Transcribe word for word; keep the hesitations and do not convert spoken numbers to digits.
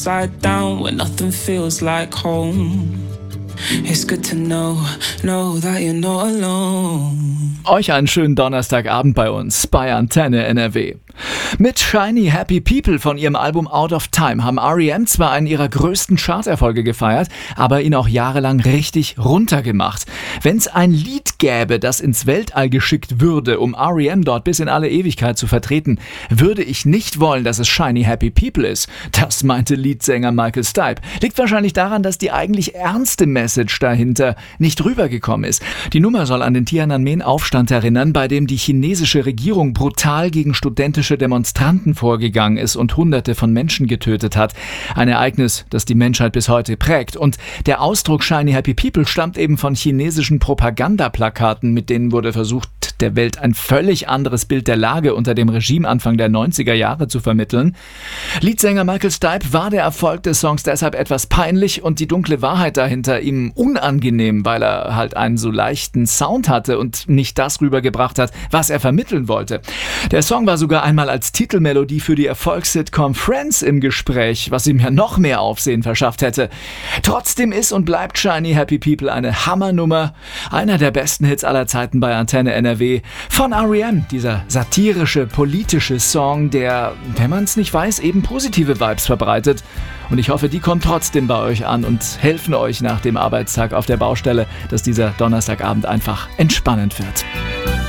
Side down when nothing feels like home. It's good to know, know that you're not alone. Euch einen schönen Donnerstagabend bei uns, bei Antenne N R W. Mit Shiny Happy People von ihrem Album Out of Time haben R E M zwar einen ihrer größten Charterfolge gefeiert, aber ihn auch jahrelang richtig runtergemacht. Wenn es ein Lied gäbe, das ins Weltall geschickt würde, um R E M dort bis in alle Ewigkeit zu vertreten, würde ich nicht wollen, dass es Shiny Happy People ist. Das meinte Leadsänger Michael Stipe. Liegt wahrscheinlich daran, dass die eigentlich ernste Message dahinter nicht rübergekommen ist. Die Nummer soll an den Tiananmen-Aufstand erinnern, bei dem die chinesische Regierung brutal gegen studentische Demonstranten vorgegangen ist und Hunderte von Menschen getötet hat. Ein Ereignis, das die Menschheit bis heute prägt. Und der Ausdruck Shiny Happy People stammt eben von chinesischen Propagandaplakaten, mit denen wurde versucht, der Welt ein völlig anderes Bild der Lage unter dem Regime Anfang der neunziger Jahre zu vermitteln. Leadsänger Michael Stipe war der Erfolg des Songs deshalb etwas peinlich und die dunkle Wahrheit dahinter ihm unangenehm, weil er halt einen so leichten Sound hatte und nicht das rübergebracht hat, was er vermitteln wollte. Der Song war sogar einmal als Titelmelodie für die Erfolgssitcom Friends im Gespräch, was ihm ja noch mehr Aufsehen verschafft hätte. Trotzdem ist und bleibt Shiny Happy People eine Hammernummer, einer der besten Hits aller Zeiten bei Antenne N R W von R E M, dieser satirische, politische Song, der, wenn man es nicht weiß, eben positive Vibes verbreitet. Und ich hoffe, die kommen trotzdem bei euch an und helfen euch nach dem Arbeitstag auf der Baustelle, dass dieser Donnerstagabend einfach entspannend wird.